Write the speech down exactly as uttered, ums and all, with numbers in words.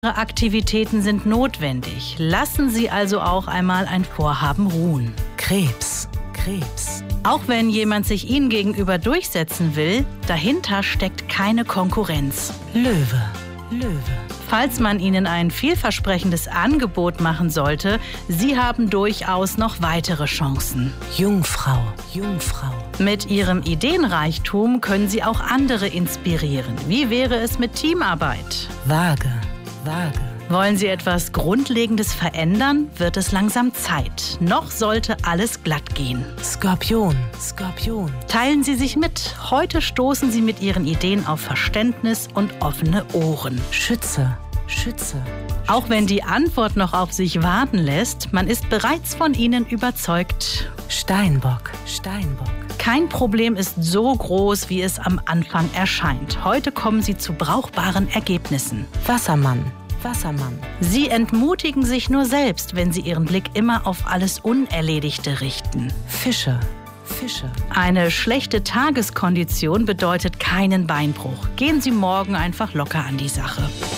Aktivitäten sind notwendig. Lassen Sie also auch einmal ein Vorhaben ruhen. Krebs, Krebs. Auch wenn jemand sich Ihnen gegenüber durchsetzen will, dahinter steckt keine Konkurrenz. Löwe, Löwe. Falls man Ihnen ein vielversprechendes Angebot machen sollte, Sie haben durchaus noch weitere Chancen. Jungfrau, Jungfrau. Mit Ihrem Ideenreichtum können Sie auch andere inspirieren. Wie wäre es mit Teamarbeit? Waage, Waage. Wollen Sie etwas Grundlegendes verändern, wird es langsam Zeit. Noch sollte alles glatt gehen. Skorpion, Skorpion. Teilen Sie sich mit. Heute stoßen Sie mit Ihren Ideen auf Verständnis und offene Ohren. Schütze, Schütze. Auch wenn die Antwort noch auf sich warten lässt, man ist bereits von Ihnen überzeugt. Steinbock, Steinbock. Kein Problem ist so groß, wie es am Anfang erscheint. Heute kommen Sie zu brauchbaren Ergebnissen. Wassermann, Wassermann. Sie entmutigen sich nur selbst, wenn Sie Ihren Blick immer auf alles Unerledigte richten. Fische, Fische. Eine schlechte Tageskondition bedeutet keinen Beinbruch. Gehen Sie morgen einfach locker an die Sache.